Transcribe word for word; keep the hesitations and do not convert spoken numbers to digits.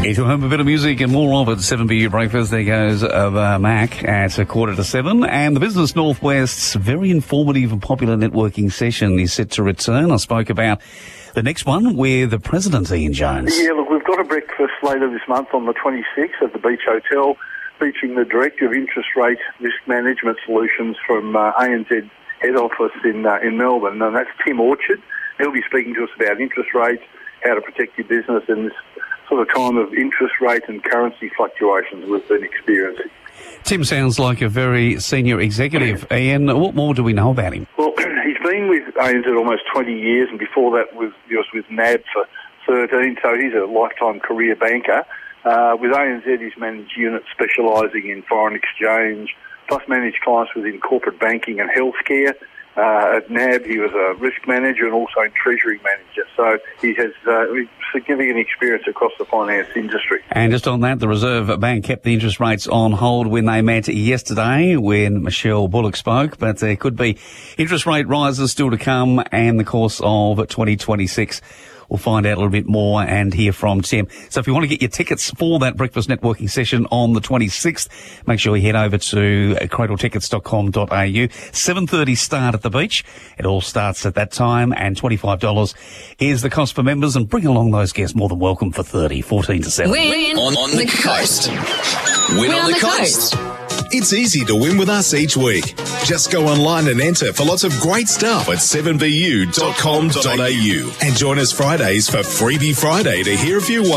It's home a bit of music and more of it. seven B U Breakfast. There goes uh, Mac at a quarter to seven. And the Business Northwest's very informative and popular networking session is set to return. I spoke about the next one with the President, Ian Jones. Yeah, look, we've got a breakfast later this month on the twenty-sixth at the Beach Hotel, featuring the Director of Interest Rate Risk Management Solutions from uh, A N Z Head Office in uh, in Melbourne, and that's Tim Orchard. He'll be speaking to us about interest rates, how to protect your business in this sort of time of interest rate and currency fluctuations we've been experiencing. Tim sounds like a very senior executive. Ian, what more do we know about him? Well, he's been with A N Z almost twenty years, and before that was, he was with N A B for thirteen, so he's a lifetime career banker. Uh, with A N Z, he's managed units specialising in foreign exchange, plus managed clients within corporate banking and healthcare. Uh, at N A B, he was a risk manager and also a treasury manager. So he has uh, significant experience across the finance industry. And just on that, the Reserve Bank kept the interest rates on hold when they met yesterday when Michelle Bullock spoke. But there could be interest rate rises still to come in the course of twenty twenty-six. We'll find out a little bit more and hear from Tim. So if you want to get your tickets for that breakfast networking session on the twenty-sixth, make sure you head over to cradle tickets dot com dot a u. seven thirty start at the beach. It all starts at that time, and twenty-five dollars is the cost for members. And bring along those guests, more than welcome, for thirty, fourteen to seven. Win On, on the coast. Win, Win on, on the, the coast. coast. It's easy to win with us each week. Just go online and enter for lots of great stuff at seven b u dot com dot a u and join us Fridays for Freebie Friday to hear if you won.